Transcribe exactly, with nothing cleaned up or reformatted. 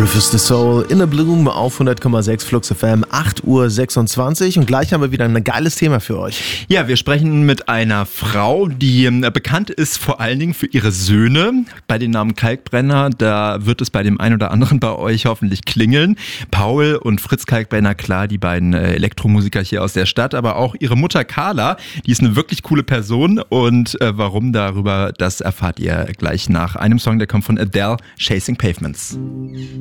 Rivers the Soul, In a Bloom auf hundert Komma sechs Flux F M, acht Uhr sechsundzwanzig und gleich haben wir wieder ein geiles Thema für euch. Ja, wir sprechen mit einer Frau, die äh, bekannt ist vor allen Dingen für ihre Söhne. Bei dem Namen Kalkbrenner, da wird es bei dem einen oder anderen bei euch hoffentlich klingeln. Paul und Fritz Kalkbrenner, klar, die beiden äh, Elektromusiker hier aus der Stadt, aber auch ihre Mutter Carla, die ist eine wirklich coole Person und äh, warum darüber, das erfahrt ihr gleich nach einem Song, der kommt von Adele, Chasing Pavements.